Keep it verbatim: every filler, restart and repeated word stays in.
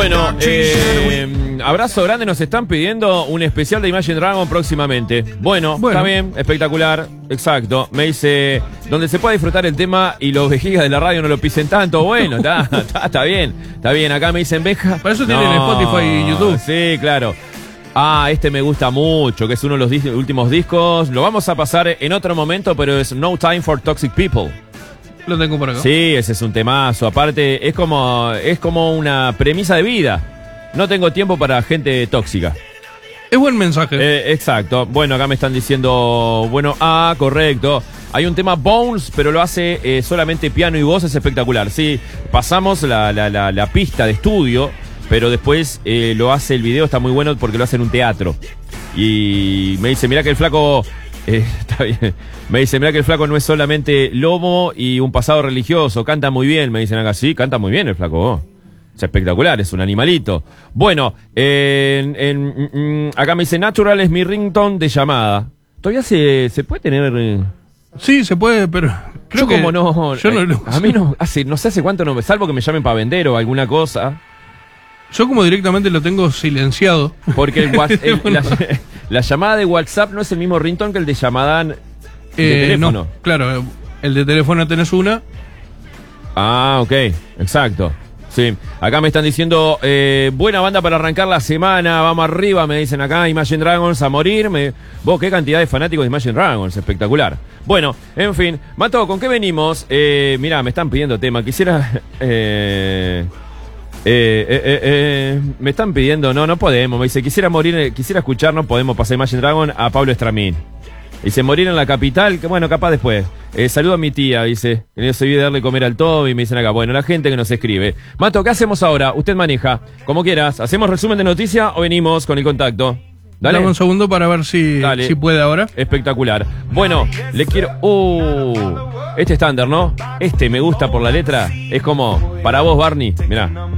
Bueno, eh, abrazo grande, nos están pidiendo un especial de Imagine Dragon próximamente. Bueno, Bueno. está bien, espectacular, exacto. Me dice, donde se pueda disfrutar el tema y los vejigas de la radio no lo pisen tanto. Bueno, está, está, está bien, está bien. Acá me dicen veja. Para eso tienen Spotify y YouTube. Sí, claro. Ah, este me gusta mucho, que es uno de los dis- últimos discos. Lo vamos a pasar en otro momento, pero es No Time for Toxic People. Lo tengo por acá. Sí, ese es un temazo. Aparte, es como, es como una premisa de vida. No tengo tiempo para gente tóxica. Es buen mensaje. Eh, exacto. Bueno, acá me están diciendo, bueno, ah, correcto. Hay un tema Bones, pero lo hace eh, solamente piano y voz, es espectacular. Sí, pasamos la, la, la, la pista de estudio, pero después eh, lo hace el video, está muy bueno porque lo hace en un teatro. Y me dice, mirá que el flaco... Eh, está bien. Me dice, mirá que el flaco no es solamente lomo y un pasado religioso, canta muy bien, me dicen acá. Sí, canta muy bien el flaco. Oh. Es espectacular, es un animalito. Bueno, en, en, mm, acá me dice, Natural es mi ringtone de llamada. ¿Todavía se, se puede tener...? eh? Sí, se puede, pero... Creo Yo que como no... Yo no eh, lo A mí no, hace, no sé hace cuánto no me... Salvo que me llamen para vender o alguna cosa. Yo como directamente lo tengo silenciado. Porque el, whats- el- la, la llamada de WhatsApp no es el mismo ringtone que el de llamada de Eh, teléfono. no, claro, el de teléfono tenés una. Ah, ok, exacto. Sí, acá me están diciendo, eh, buena banda para arrancar la semana, vamos arriba, me dicen acá, Imagine Dragons a morir. Me... Vos, qué cantidad de fanáticos de Imagine Dragons, espectacular. Bueno, en fin, Mato, ¿con qué venimos? Eh, mirá, me están pidiendo tema, quisiera... Eh, eh, eh, eh, eh, me están pidiendo, no, no podemos, me dice, quisiera morir, eh, quisiera escuchar, no podemos pasar Imagine Dragon a Pablo Estramín. Dice, morir en la capital, que bueno, capaz después. Eh, saludo a mi tía, dice, que no se olvide de darle comer al Toby, me dicen acá. Bueno, la gente que nos escribe. Mato, ¿qué hacemos ahora? Usted maneja, como quieras. ¿Hacemos resumen de noticia o venimos con el contacto? Dale. Dame un segundo para ver si, Dale. si puede ahora. Espectacular. Bueno, le quiero... Uh, este estándar, ¿no? Este me gusta por la letra. Es como, para vos, Barney, mirá.